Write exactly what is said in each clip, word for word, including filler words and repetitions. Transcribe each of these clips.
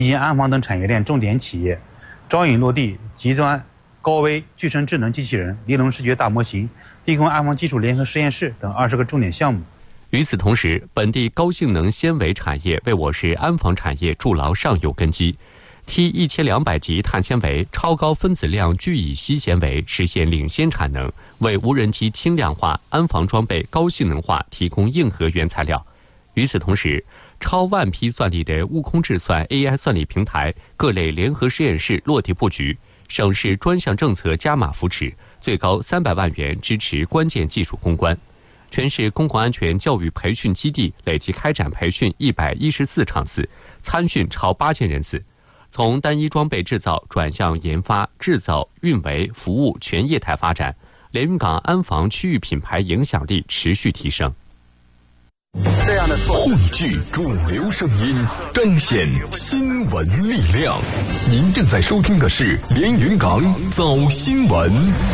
基金、安防等产业链重点企业，招引落地极端高危具身智能机器人、离笼视觉大模型、低空安防技术联合实验室等二十个重点项目。 与此同时，本地高性能纤维产业为我市安防产业筑牢上游根基。T 一千两百级碳纤维、超高分子量聚乙烯纤维实现领先产能，为无人机轻量化、安防装备高性能化提供硬核原材料。与此同时，超万批算力的悟空智算 A I 算力平台、各类联合实验室落地布局，省市专项政策加码扶持，最高三百万元支持关键技术攻关。全市公共安全教育培训基地累计开展培训一百一十四场次，参训超八千人次。从单一装备制造转向研发、制造、运维、服务全业态发展，连云港安防区域品牌影响力持续提升。 这样的汇聚主流声音，彰显新闻力量。您正在收听的是连云港早新闻。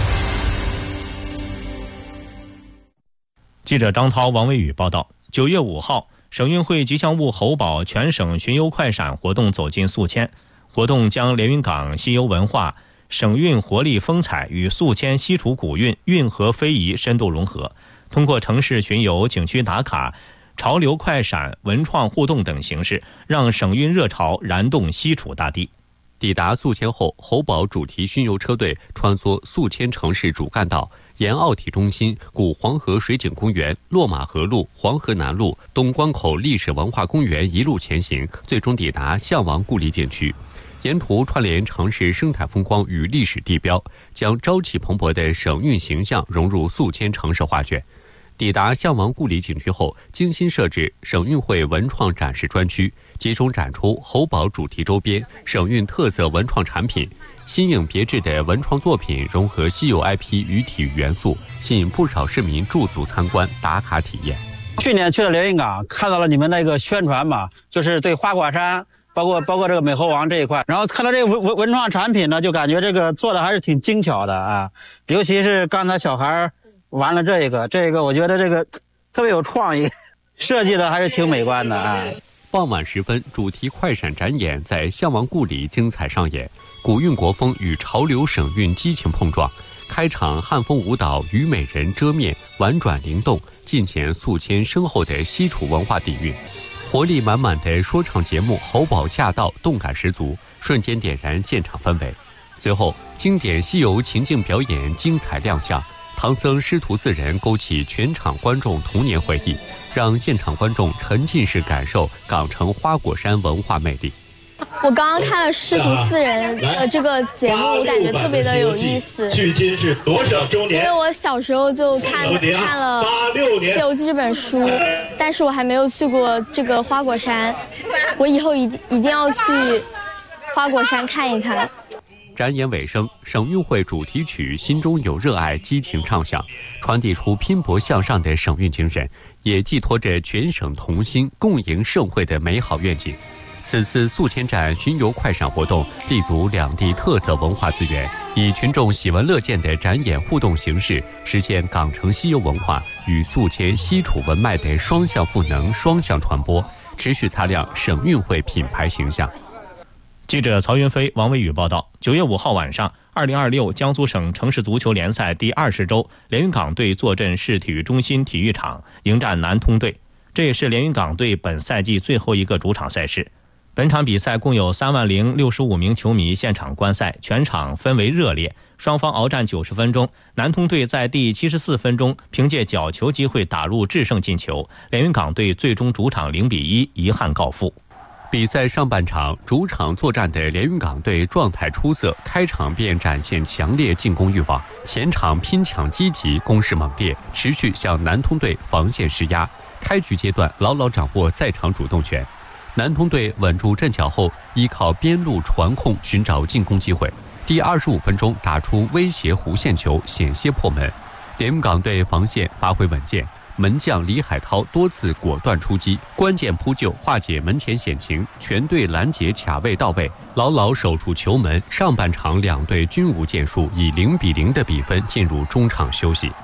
记者张涛、王伟宇报道。九月五号，省运会吉祥物猴宝全省巡游快闪活动走进宿迁。活动将连云港西游文化、省运活力风采与宿迁西楚古韵、运河非遗深度融合，通过城市巡游、景区打卡、潮流快闪、文创互动等形式，让省运热潮燃动西楚大地。 抵达宿迁后，猴宝主题巡游车队穿梭宿迁城市主干道，沿奥体中心、古黄河水景公园、落马河路、黄河南路、东关口历史文化公园一路前行，最终抵达项王故里景区。沿途串联城市生态风光与历史地标，将朝气蓬勃的省运形象融入宿迁城市画卷。抵达项王故里景区后，精心设置省运会文创展示专区，集中展出猴宝主题周边、省运特色文创产品。新颖别致的文创作品融合稀有 I P 与体育元素，吸引不少市民驻足参观、打卡体验。 去年去了连云港，看到了你们那个宣传嘛，就是对花果山，包括包括这个美猴王这一块，然后看到这个文文文创产品呢，就感觉这个做的还是挺精巧的啊，尤其是刚才小孩玩了这个，这个我觉得这个特别有创意，设计的还是挺美观的啊。 傍晚时分，主题快闪展演在项王故里精彩上演，古韵国风与潮流省韵激情碰撞。开场汉风舞蹈虞美人遮面，婉转灵动，尽显宿迁深厚的西楚文化底蕴。活力满满的说唱节目猴宝驾到动感十足，瞬间点燃现场氛围。随后，经典西游情境表演精彩亮相，唐僧师徒四人勾起全场观众童年回忆，让现场观众沉浸式感受港城花果山文化魅力。 我刚刚看了师徒四人的这个节目，我感觉特别的有意思。 距今是多少周年？ 因为我小时候就看看了《西游记》这本书，但是我还没有去过这个花果山，我以后一一定要去花果山看一看。 展演尾声，省运会主题曲《心中有热爱》激情唱响，传递出拼搏向上的省运精神，也寄托着全省同心共赢盛会的美好愿景。此次宿迁站巡游快闪活动立足两地特色文化资源，以群众喜闻乐见的展演互动形式，实现港城西游文化与宿迁西楚文脉的双向赋能、双向传播，持续擦亮省运会品牌形象。 记者曹云飞、王伟宇报道。九月五号晚上，二零二六江苏省城市足球联赛第二十周，连云港队坐镇市体育中心体育场迎战南通队，这也是连云港队本赛季最后一个主场赛事。本场比赛共有三万零六十五名球迷现场观赛，全场氛围热烈，双方鏖战九十分钟。南通队在第七十四分钟凭借角球机会打入制胜进球，连云港队最终主场零比一遗憾告负。 比赛上半场，主场作战的连云港队状态出色，开场便展现强烈进攻欲望，前场拼抢积极，攻势猛烈，持续向南通队防线施压。开局阶段牢牢掌握赛场主动权。南通队稳住阵脚后，依靠边路传控寻找进攻机会。第二十五分钟打出威胁弧线球，险些破门。连云港队防线发挥稳健，门将李海涛多次果断出击，关键扑救化解门前险情，全队拦截卡位到位，牢牢守住球门。上半场两队均无建树，以零比零的比分进入中场休息。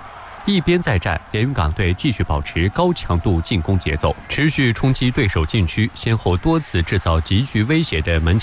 一边再战，连云港队继续保持高强度进攻节奏，持续冲击对手禁区，先后多次制造极具威胁的门前